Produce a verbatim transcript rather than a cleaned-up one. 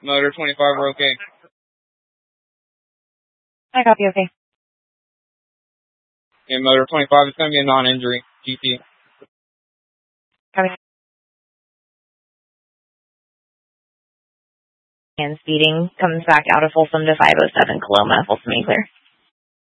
Motor twenty-five, we're okay. I copy, okay. And motor twenty-five, it's going to be a non-injury, G P. Copy. And speeding comes back out of Folsom to five oh seven Coloma, Folsom and clear.